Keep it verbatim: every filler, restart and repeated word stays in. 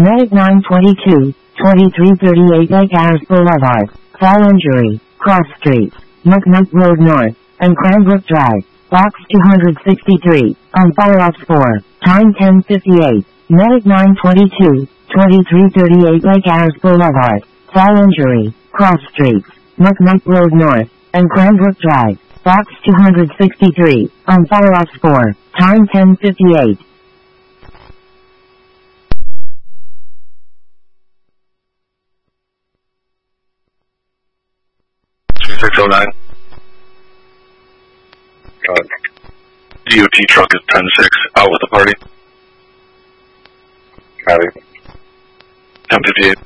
Medic nine twenty-two, twenty-three thirty-eight Lake Ayers Boulevard, Fall Injury, Cross Streets, McNutt Road North, and Cranbrook Drive, Box two sixty-three, on Fire Ops four, time ten fifty-eight. Medic nine twenty-two, twenty-three thirty-eight Lake Ayers Boulevard, Fall Injury, Cross Streets, McNutt Road North, and Cranbrook Drive, Box two sixty-three, on Fire Ops four, time ten fifty-eight. six oh nine. Uh, D O T truck is ten six, out with the party. Copy. ten fifty-eight.